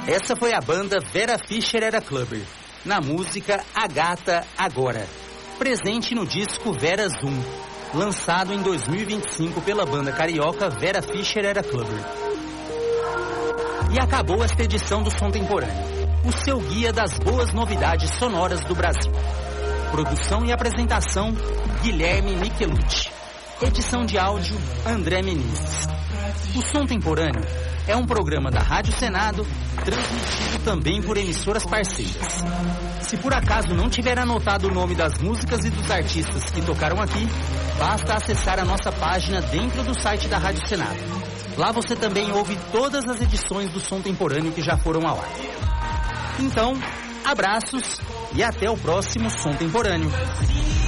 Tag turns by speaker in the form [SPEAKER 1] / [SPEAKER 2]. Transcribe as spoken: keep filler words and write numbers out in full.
[SPEAKER 1] Essa foi a banda Vera Fischer Era Clubber, na música A Gata Agora, presente no disco Vera Zoom, lançado em dois mil e vinte e cinco pela banda carioca Vera Fischer Era Clubber. E acabou esta edição do Som Temporâneo, o seu guia das boas novidades sonoras do Brasil. Produção e apresentação, Guilherme Michelucci. Edição de áudio, André Menezes. O Som Temporâneo é um programa da Rádio Senado, transmitido também por emissoras parceiras. Se por acaso não tiver anotado o nome das músicas e dos artistas que tocaram aqui, basta acessar a nossa página dentro do site da Rádio Senado. Lá você também ouve todas as edições do Som Temporâneo que já foram ao ar. Então, abraços e até o próximo Som Temporâneo.